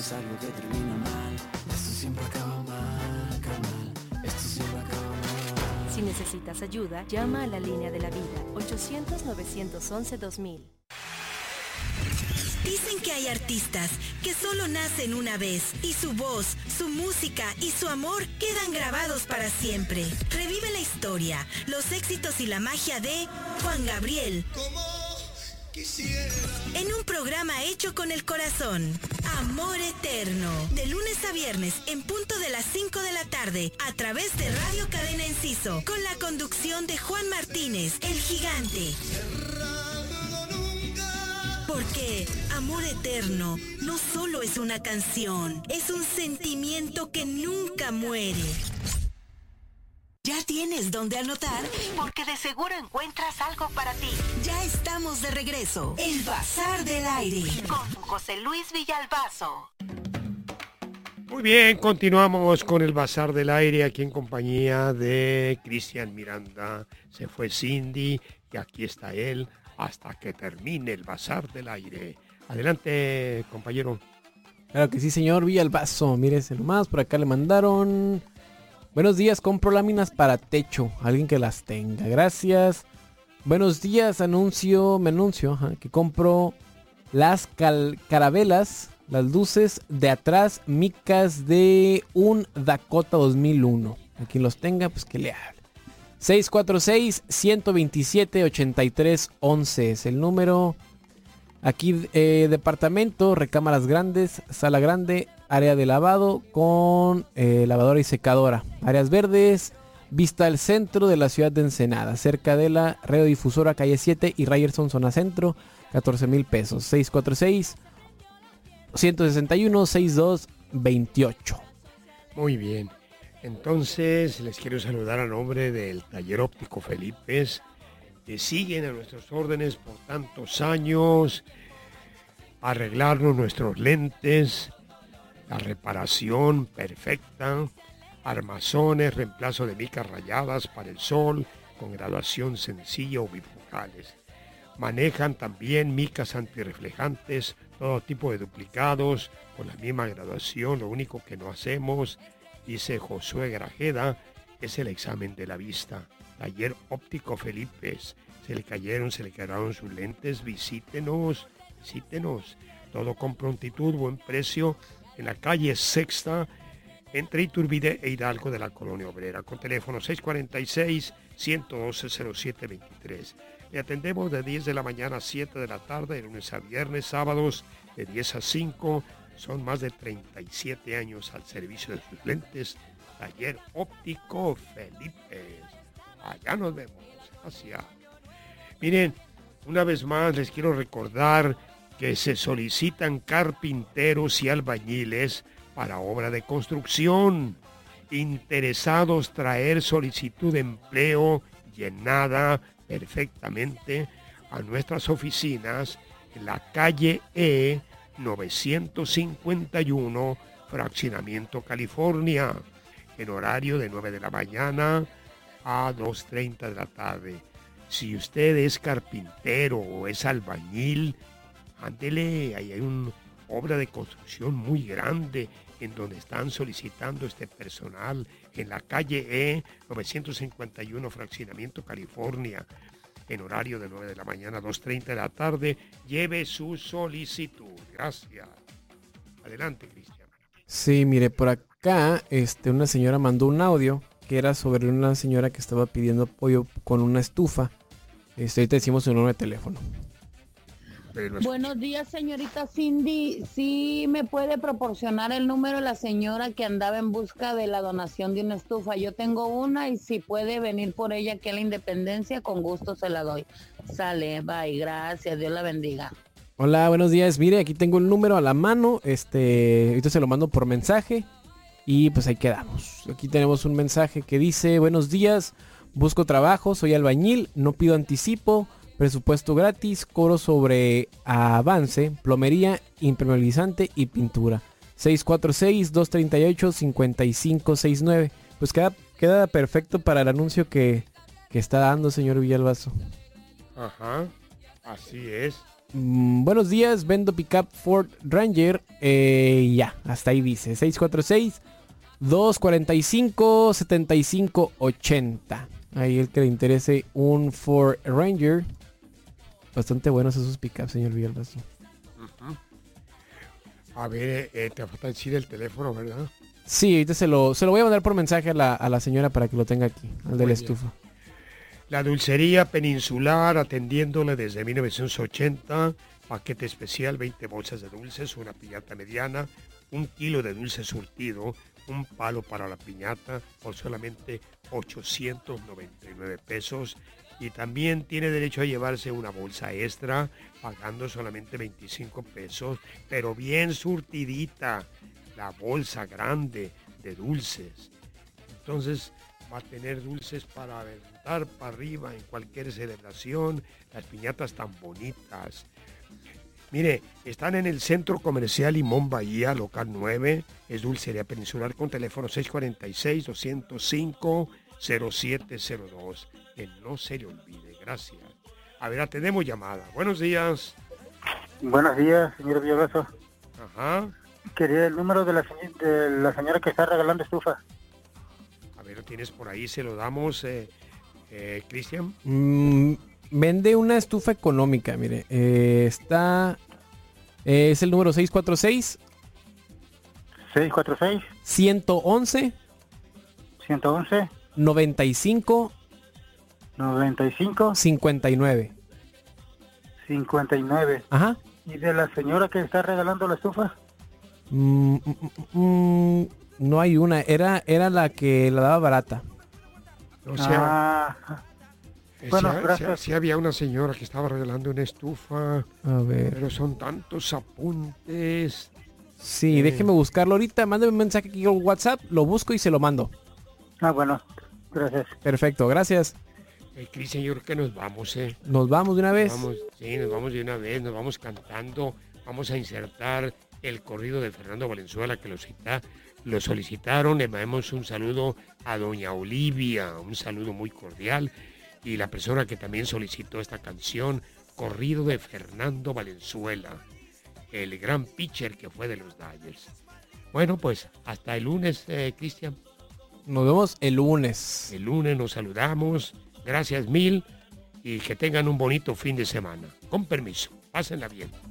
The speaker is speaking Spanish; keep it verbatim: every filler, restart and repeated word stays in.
es algo que termina mal. Esto siempre acaba mal, carnal. Esto siempre acaba mal. Si necesitas ayuda, llama a la línea de la vida, ochocientos, novecientos once, dos mil. Dicen que hay artistas que solo nacen una vez y su voz, su música y su amor quedan grabados para siempre. Revive la historia, los éxitos y la magia de Juan Gabriel. Como quisiera. En un programa hecho con el corazón. Amor Eterno. De lunes a viernes en punto de las cinco de la tarde a través de Radio Cadena Enciso con la conducción de Juan Martínez, el gigante. Porque Amor Eterno no solo es una canción, es un sentimiento que nunca muere. ¿Ya tienes dónde anotar? Porque de seguro encuentras algo para ti. Ya estamos de regreso. El Bazar del Aire. Con José Luis Villalbazo. Muy bien, continuamos con el Bazar del Aire aquí en compañía de Cristian Miranda. Se fue Cindy y aquí está él hasta que termine el Bazar del Aire. Adelante, compañero. Claro que sí, señor Villalbazo. Mírese nomás, por acá le mandaron... Buenos días, compro láminas para techo. Alguien que las tenga. Gracias. Buenos días, anuncio, me anuncio ajá, que compro las cal- carabelas, las luces de atrás, micas de un Dakota dos mil uno. A quien los tenga, pues que le hable. seis cuatro seis, uno dos siete, ocho tres uno uno es el número. Aquí eh, departamento, recámaras grandes, sala grande, área de lavado con eh, lavadora y secadora. Áreas verdes, vista al centro de la ciudad de Ensenada, cerca de la radiodifusora calle siete y Ryerson zona centro, catorce mil pesos. seis cuatro seis, uno seis uno, seis dos dos ocho. Muy bien. Entonces, les quiero saludar a nombre del Taller Óptico Felipes, que siguen a nuestras órdenes por tantos años, arreglarnos nuestros lentes, la reparación perfecta, armazones, reemplazo de micas rayadas para el sol, con graduación sencilla o bifocales. Manejan también micas antirreflejantes, todo tipo de duplicados, con la misma graduación. Lo único que no hacemos, dice Josué Grajeda, es el examen de la vista. Taller Óptico Felipes. Se le cayeron, se le quedaron sus lentes. Visítenos, visítenos. Todo con prontitud, buen precio. En la calle Sexta, entre Iturbide e Hidalgo de la Colonia Obrera. Con teléfono seis cuatro seis, uno uno dos, cero siete dos tres. Le atendemos de diez de la mañana a siete de la tarde, de lunes a viernes, sábados de diez a cinco. Son más de treinta y siete años al servicio de sus lentes. Taller Óptico Felipes. Allá nos vemos. Gracias. Miren, una vez más les quiero recordar que se solicitan carpinteros y albañiles para obra de construcción. Interesados traer solicitud de empleo llenada perfectamente a nuestras oficinas en la calle E novecientos cincuenta y uno, Fraccionamiento California, en horario de nueve de la mañana a dos treinta de la tarde. Si usted es carpintero o es albañil, ándele, ahí hay una obra de construcción muy grande en donde están solicitando este personal en la calle E novecientos cincuenta y uno, Fraccionamiento California, en horario de nueve de la mañana a dos treinta de la tarde. Lleve su solicitud. Gracias. Adelante, Cristian. Sí, mire, por acá este, una señora mandó un audio que era sobre una señora que estaba pidiendo apoyo con una estufa. Este, ahorita decimos su número de teléfono. Buenos días, señorita Cindy. ¿Sí me puede proporcionar el número de la señora que andaba en busca de la donación de una estufa? Yo tengo una y si puede venir por ella aquí a la Independencia, con gusto se la doy. Sale, bye, gracias, Dios la bendiga. Hola, buenos días. Mire, aquí tengo el número a la mano. Este, ahorita se lo mando por mensaje y pues ahí quedamos. Aquí tenemos un mensaje que dice: buenos días, busco trabajo, soy albañil, no pido anticipo. Presupuesto gratis, cobro sobre avance, plomería, impermeabilizante y pintura. seis cuatro seis, dos tres ocho, cinco cinco seis nueve. Pues queda, queda perfecto para el anuncio que, que está dando, señor Villalbazo. Ajá, así es. mm, buenos días, vendo pickup Ford Ranger. Eh, ya, hasta ahí dice. seis cuatro seis, dos cuatro cinco, siete cinco ocho cero. Ahí el que le interese un Ford Ranger. Bastante buenos esos pickups, señor Villalbazo. Uh-huh. A ver, eh, te falta decir el teléfono, ¿verdad? Sí, ahorita se lo, se lo voy a mandar por mensaje a la, a la señora para que lo tenga aquí, al de la estufa. La Dulcería Peninsular, atendiéndole desde mil novecientos ochenta. Paquete especial, veinte bolsas de dulces, una piñata mediana, un kilo de dulce surtido, un palo para la piñata por solamente ochocientos noventa y nueve pesos. Y también tiene derecho a llevarse una bolsa extra, pagando solamente veinticinco pesos, pero bien surtidita, la bolsa grande de dulces. Entonces va a tener dulces para aventar para arriba en cualquier celebración, las piñatas tan bonitas. Mire, están en el Centro Comercial Limón Bahía, local nueve, es Dulcería Peninsular con teléfono seis cuatro seis, dos cero cinco, cero siete cero dos. Que no se le olvide, gracias. A ver, tenemos llamada. Buenos días. Buenos días, señor Villalbazo. Ajá. Quería el número de la, de la señora que está regalando estufa. A ver, lo tienes por ahí, se lo damos, eh, eh, Cristian. Mm, vende una estufa económica, mire. Eh, está... Eh, es el número seis cuatro seis. seis cuatro seis. ciento once. ciento once. noventa y cinco. noventa y cinco. cincuenta y nueve. cincuenta y nueve. Ajá. ¿Y de la señora que está regalando la estufa? Mm, mm, mm, no hay una. Era, era la que la daba barata. O sea, ah, eh, bueno, sí, gracias. sí, sí había una señora que estaba regalando una estufa. A ver. Pero son tantos apuntes. Sí, eh. déjeme buscarlo ahorita. Mándeme un mensaje aquí en WhatsApp. Lo busco y se lo mando. Ah, bueno. Gracias. Perfecto, gracias. Eh, Cristian, yo creo que nos vamos, ¿eh? Nos vamos de una vez. Vamos, sí, nos vamos de una vez, nos vamos cantando. Vamos a insertar el corrido de Fernando Valenzuela que lo, cita, lo solicitaron. Le mandamos un saludo a doña Olivia, un saludo muy cordial. Y la persona que también solicitó esta canción, corrido de Fernando Valenzuela, el gran pitcher que fue de los Dodgers. Bueno, pues hasta el lunes, eh, Cristian. Nos vemos el lunes. El lunes nos saludamos. Gracias mil y que tengan un bonito fin de semana. Con permiso, pásenla bien.